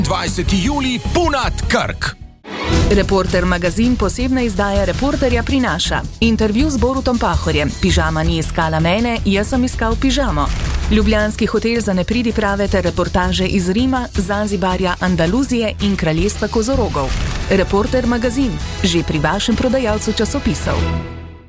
20. julij Punat Krk. Reporter magazin posebna izdaja Reporterja prinaša. Intervju z Borutom Pahorjem. Pižama ni iskala mene, jaz sem iskal pižamo. Ljubljanski hotel za nepridiprave ter reportaže iz Rima, Zanzibarja, Andaluzije in kraljestva kozorogov. Reporter magazin, že pri vašem prodajalcu časopisov.